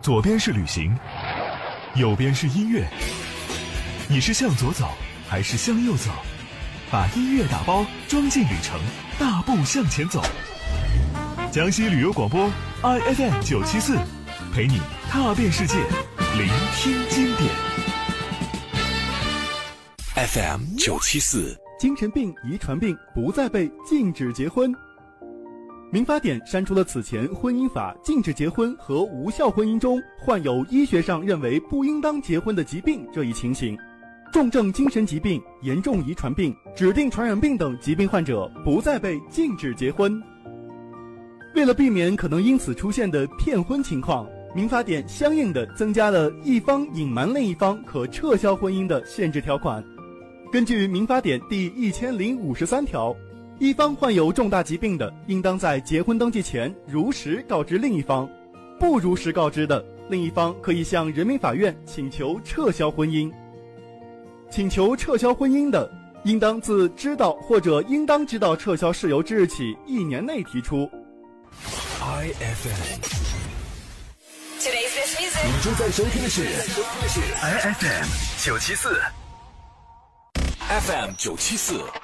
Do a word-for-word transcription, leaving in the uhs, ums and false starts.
左边是旅行，右边是音乐，你是向左走还是向右走？把音乐打包装进旅程，大步向前走。江西旅游广播 I F M 九七四，陪你踏遍世界，聆听经典。 F M 九七四， 精神病、遗传病不再被禁止结婚。民法典删除了此前婚姻法禁止结婚和无效婚姻中患有医学上认为不应当结婚的疾病这一情形。重症精神疾病、严重遗传病、指定传染病等疾病患者不再被禁止结婚。为了避免可能因此出现的骗婚情况，民法典相应的增加了一方隐瞒另一方可撤销婚姻的限制条款。根据民法典第一千零五十三条，一方患有重大疾病的，应当在结婚登记前如实告知另一方；不如实告知的，另一方可以向人民法院请求撤销婚姻。请求撤销婚姻的，应当自知道或者应当知道撤销事由之日起一年内提出。 I F M。 Today's best music。 你正在收听的是 I F M 九七四。 F M 九七四